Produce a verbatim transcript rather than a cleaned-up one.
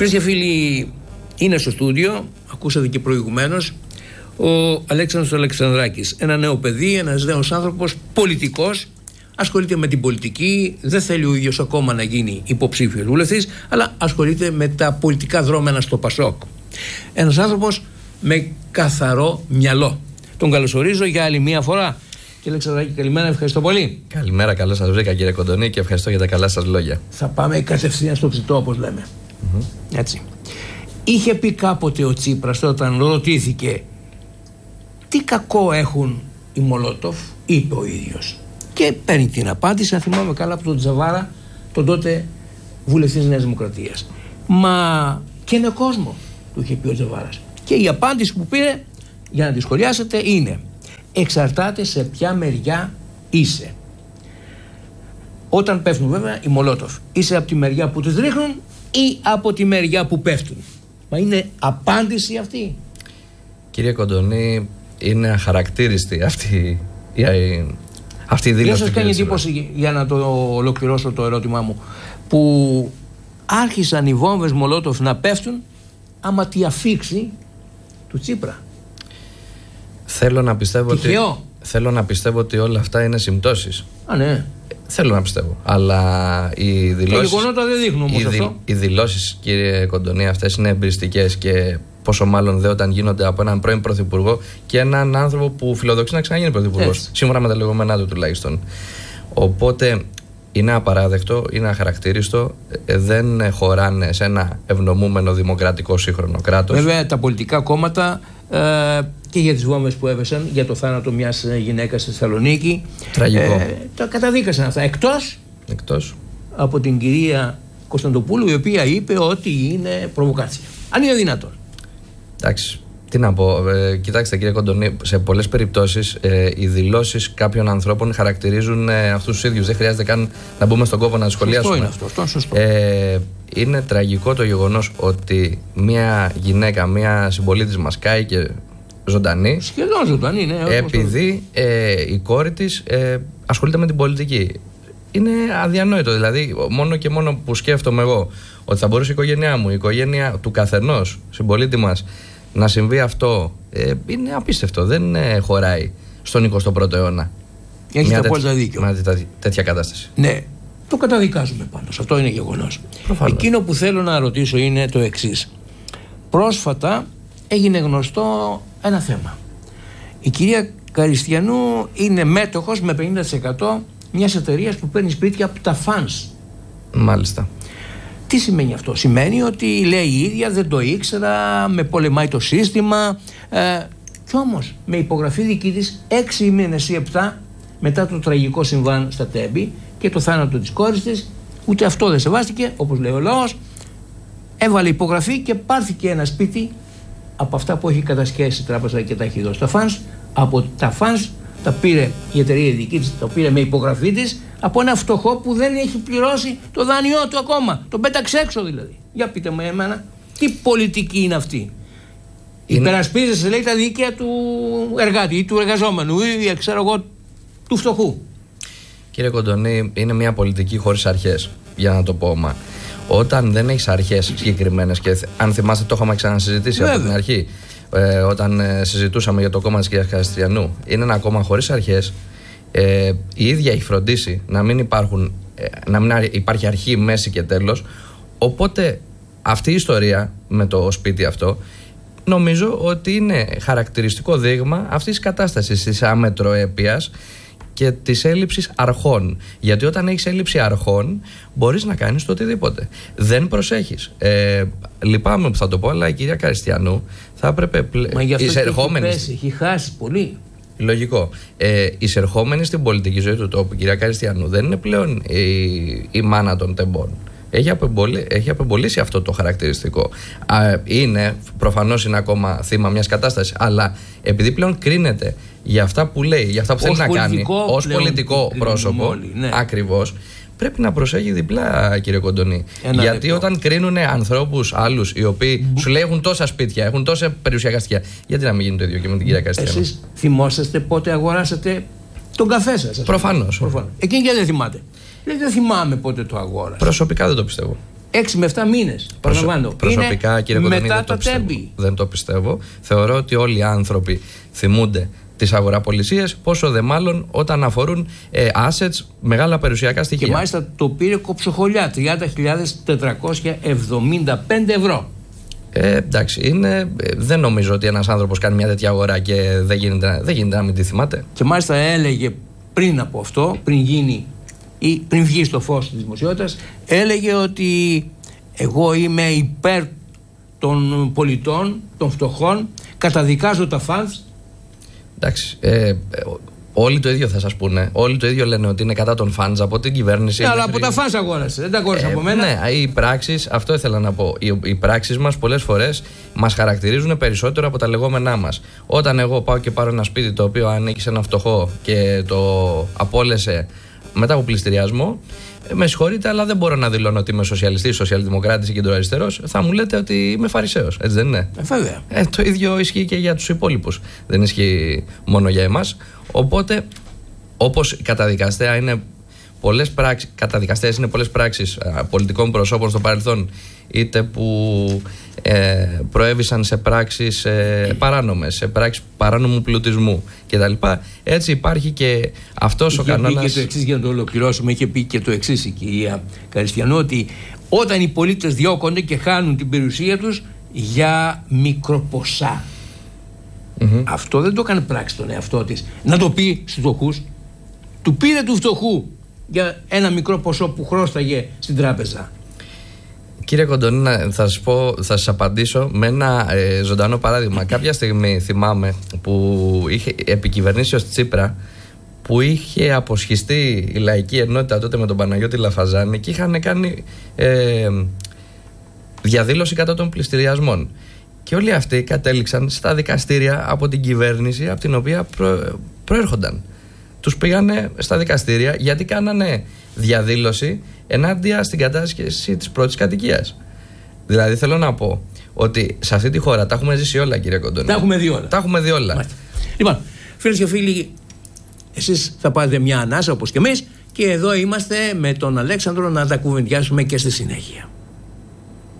Φίλες και φίλοι, είναι στο στούντιο, ακούσατε και προηγουμένως, ο Αλέξανδρος Αλεξανδράκης. Ένα νέο παιδί, ένας νέος άνθρωπος, πολιτικός, ασχολείται με την πολιτική, δεν θέλει ο ίδιος ακόμα να γίνει υποψήφιος βουλευτής, αλλά ασχολείται με τα πολιτικά δρόμενα στο Πασόκ. Ένας άνθρωπος με καθαρό μυαλό. Τον καλωσορίζω για άλλη μία φορά. Κύριε Αλεξανδράκη, καλημέρα, ευχαριστώ πολύ. Καλημέρα, καλώς σας βρήκα κύριε Κοντονή και ευχαριστώ για τα καλά σας λόγια. Θα πάμε κατευθείαν στο ψητό, όπως λέμε. Mm-hmm. Έτσι. Είχε πει κάποτε ο Τσίπρας όταν ρωτήθηκε τι κακό έχουν οι Μολότοφ, είπε ο ίδιος. Και παίρνει την απάντηση, αν θυμάμαι καλά, από τον Τζαβάρα, τον τότε βουλευτή της Νέας Δημοκρατίας. Μα και είναι κόσμο, του είχε πει ο Τζαβάρας. Και η απάντηση που πήρε, για να τη σχολιάσετε, είναι: εξαρτάται σε ποια μεριά είσαι. Όταν πέφτουν βέβαια οι Μολότοφ, είσαι από τη μεριά που τους ρίχνουν ή από τη μεριά που πέφτουν? Μα είναι απάντηση αυτή. Κύριε Κοντονή, είναι αχαρακτήριστη αυτή η, αυτή η δήλωση. Δεν σας κάνει εντύπωση, για να το ολοκληρώσω το ερώτημά μου, που άρχισαν οι βόμβες Μολότοφ να πέφτουν άμα τη αφήξη του Τσίπρα? Θέλω να πιστεύω Τυχαίο. ότι, θέλω να πιστεύω ότι όλα αυτά είναι συμπτώσεις. Α, ναι. Θέλω να πιστεύω. Αλλά οι δηλώσεις. Τα γεγονότα δεν δείχνουν όμως οι, αυτό. Οι δηλώσεις, κύριε Κοντονή, αυτές είναι εμπριστικές και πόσο μάλλον δε όταν γίνονται από έναν πρώην πρωθυπουργό και έναν άνθρωπο που φιλοδοξεί να ξαναγίνει πρωθυπουργός. Σύμφωνα με τα λεγόμενά του τουλάχιστον. Οπότε είναι απαράδεκτο, είναι αχαρακτήριστο, δεν χωράνε σε ένα ευνομούμενο δημοκρατικό σύγχρονο κράτος. Βέβαια τα πολιτικά κόμματα ε, και για τις βόμβες που έβεσαν, για το θάνατο μιας γυναίκας στη Θεσσαλονίκη, τραγικό. Ε, τα καταδίκασαν αυτά. Εκτός, Εκτός από την κυρία Κωνσταντοπούλου, η οποία είπε ότι είναι προβοκάτσια. Αν είναι δυνατόν. Εντάξει. Τι να πω, ε, κοιτάξτε κύριε Κοντονή, σε πολλές περιπτώσεις ε, οι δηλώσεις κάποιων ανθρώπων χαρακτηρίζουν ε, αυτούς τους ίδιους. Δεν χρειάζεται καν να μπούμε στον κόπο να τις σχολιάσουμε. Σωστό είναι αυτό, σωστό. Ε, είναι τραγικό το γεγονός ότι μια γυναίκα, μια συμπολίτης μας κάει και ζωντανή. Σχεδόν ζωντανή, ναι. Επειδή ε, η κόρη της ε, ασχολείται με την πολιτική. Είναι αδιανόητο, δηλαδή μόνο και μόνο που σκέφτομαι εγώ ότι θα μπορούσε η οικογένειά μου, η οικογένεια του καθενός συμπολίτη μας να συμβεί αυτό, ε, είναι απίστευτο. Δεν ε, χωράει στον εικοστό πρώτο αιώνα. Έχετε απόλυτα δίκιο. Μια τέτοια, τέτοια κατάσταση. Ναι, το καταδικάζουμε πάντως. Αυτό είναι γεγονός. Προφανώς. Εκείνο που θέλω να ρωτήσω είναι το εξής. Πρόσφατα έγινε γνωστό ένα θέμα. Η κυρία Καριστιανού είναι μέτοχος με πενήντα τοις εκατό μιας εταιρείας που παίρνει σπίτια από τα φανς. Μάλιστα. Τι σημαίνει αυτό? Σημαίνει ότι λέει η ίδια, δεν το ήξερα, με πολεμάει το σύστημα, ε, κι όμως με υπογραφή δική της έξι μήνες ή επτά μετά το τραγικό συμβάν στα Τέμπη και το θάνατο της κόρης της, ούτε αυτό δεν σεβάστηκε, όπως λέει ο λαός, έβαλε υπογραφή και πάρθηκε ένα σπίτι από αυτά που έχει κατασχέσει η τράπεζα και τα έχει δώσει στα φανς. Από τα φανς τα πήρε η εταιρεία δική της, τα πήρε με υπογραφή της από ένα φτωχό που δεν έχει πληρώσει το δάνειό του ακόμα. Τον πέταξε έξω δηλαδή. Για πείτε μου εμένα, τι πολιτική είναι αυτή? Είναι... Υπερασπίζεσαι, λέει, τα δίκαια του εργάτη ή του εργαζόμενου ή ξέρω εγώ του φτωχού. Κύριε Κοντονή, είναι μια πολιτική χωρίς αρχές, για να το πω. Μα όταν δεν έχεις αρχές συγκεκριμένες, και αν θυμάστε το είχαμε ξανασυζητήσει Βέβαια. από την αρχή, ε, όταν ε, συζητούσαμε για το κόμμα της κυρίας Καριστιανού, είναι ένα κόμμα χωρίς αρχές. Ε, η ίδια έχει φροντίσει να μην, υπάρχουν, ε, να μην υπάρχει αρχή, μέση και τέλος. Οπότε αυτή η ιστορία με το σπίτι αυτό νομίζω ότι είναι χαρακτηριστικό δείγμα αυτής της κατάστασης της αμετροέπειας και της έλλειψης αρχών. Γιατί όταν έχεις έλλειψη αρχών μπορείς να κάνεις το οτιδήποτε. Δεν προσέχεις. Ε, λυπάμαι που θα το πω, αλλά η κυρία Καριστιανού θα έπρεπε πλέον. Μα γι' αυτό εισερχόμενη... έχει πέσει, έχει χάσει πολύ. Λογικό. Ε, εισερχόμενη στην πολιτική ζωή του τόπου, η κυρία Καριστιανού δεν είναι πλέον η, η μάνα των τεμπών. Έχει, απεμπολί, έχει απεμπολίσει αυτό το χαρακτηριστικό. Α, είναι, προφανώς είναι ακόμα θύμα μιας κατάστασης, αλλά επειδή πλέον κρίνεται για αυτά που λέει, για αυτά που θέλει να κάνει, ως πολιτικό πρόσωπο, όλοι, ναι. ακριβώς, πρέπει να προσέχει διπλά, κύριε Κοντονή. Ένα Γιατί λεπτό. Όταν κρίνουν ανθρώπους άλλους οι οποίοι Μπου... σου λέει έχουν τόσα σπίτια, έχουν τόσα περιουσιακά στοιχεία, γιατί να μην γίνει το ίδιο και με την κυρία Καριστιανού? Εσείς θυμόσαστε πότε αγοράσατε τον καφέ σας? Προφανώς. Εκείνη και δεν θυμάται. Λέει, δεν θυμάμαι πότε το αγόρασα. Προσωπικά δεν το πιστεύω. έξι με επτά μήνες. Προσω... Προσωπικά, είναι κύριε Κοντονή, μετά δεν, τα το τέμπη. δεν το πιστεύω. Θεωρώ ότι όλοι οι άνθρωποι θυμούνται τις αγοραπολισίες, πόσο δε μάλλον όταν αφορούν ε, assets, μεγάλα περιουσιακά στοιχεία. Και μάλιστα το πήρε κοψοχολιά, τριάντα χιλιάδες τετρακόσια εβδομήντα πέντε ευρώ. Ε, εντάξει, είναι, δεν νομίζω ότι ένας άνθρωπος κάνει μια τέτοια αγορά και δεν γίνεται, δεν γίνεται να μην τη θυμάται. Και μάλιστα έλεγε πριν από αυτό, πριν γίνει ή πριν βγει στο φως της δημοσιότητας, έλεγε ότι εγώ είμαι υπέρ των πολιτών, των φτωχών, καταδικάζω τα φαντς. Εντάξει, ε, όλοι το ίδιο θα σας πούνε. Όλοι το ίδιο λένε ότι είναι κατά των φαντς από την κυβέρνηση. Ναι, αλλά από τα φαντς αγόρασε, δεν τα αγόρασε ε, από μένα. Ναι, οι πράξεις, αυτό ήθελα να πω. Οι, οι πράξεις μας πολλές φορές μας χαρακτηρίζουν περισσότερο από τα λεγόμενά μας. Όταν εγώ πάω και πάρω ένα σπίτι το οποίο ανήκει σε ένα φτωχό και το απόλυσε μετά από πληστηριασμό, με συγχωρείτε, αλλά δεν μπορώ να δηλώνω ότι είμαι σοσιαλιστής, σοσιαλδημοκράτης ή κεντροαριστερός. Θα μου λέτε ότι είμαι φαρισαίος. Έτσι δεν είναι? Ε, βέβαια. Ε, το ίδιο ισχύει και για τους υπόλοιπους. Δεν ισχύει μόνο για εμάς. Οπότε, όπως καταδικαστέα είναι πολλές πράξεις, καταδικαστές είναι πολλές πράξεις α, πολιτικών προσώπων στο παρελθόν, είτε που ε, προέβησαν σε πράξεις ε, παράνομες, σε πράξεις παράνομου πλουτισμού κτλ. Έτσι υπάρχει και αυτός ο κανόνας. Είχε πει και το εξής, για να το ολοκληρώσουμε, είχε πει και το εξής η κυρία Καριστιανού, ότι όταν οι πολίτες διώκονται και χάνουν την περιουσία τους για μικροποσά, mm-hmm. αυτό δεν το έκανε πράξη τον εαυτό της να το πει στους φτωχούς. Του πήρε του φτωχού για ένα μικρό ποσό που χρώσταγε στην τράπεζα. Κύριε Κοντονή, θα σας πω, θα σας απαντήσω με ένα ε, ζωντανό παράδειγμα. Κάποια στιγμή θυμάμαι που είχε επικυβερνήσει ο Τσίπρα, που είχε αποσχιστεί η Λαϊκή Ενότητα τότε με τον Παναγιώτη Λαφαζάνη και είχαν κάνει ε, διαδήλωση κατά των πληστηριασμών. Και όλοι αυτοί κατέληξαν στα δικαστήρια από την κυβέρνηση από την οποία προ, προέρχονταν. Τους πήγανε στα δικαστήρια γιατί κάνανε διαδήλωση ενάντια στην κατάσχεση της πρώτης κατοικίας. Δηλαδή θέλω να πω ότι σε αυτή τη χώρα τα έχουμε ζήσει όλα, κύριε Κοντονή. Τα έχουμε δει όλα. Τα έχουμε δει όλα. Μάλιστα. Λοιπόν, φίλες και φίλοι, εσείς θα πάρετε μια ανάσα όπως και εμείς και εδώ είμαστε με τον Αλέξανδρο να τα κουβεντιάσουμε και στη συνέχεια.